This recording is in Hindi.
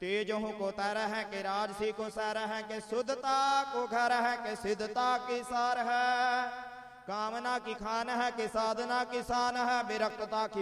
तेजहु को तर है कि राजसी को सर है कि शुद्धता को घर है कि सिद्धता की सार है, कामना की खान है कि साधना की शान है, विरक्तता की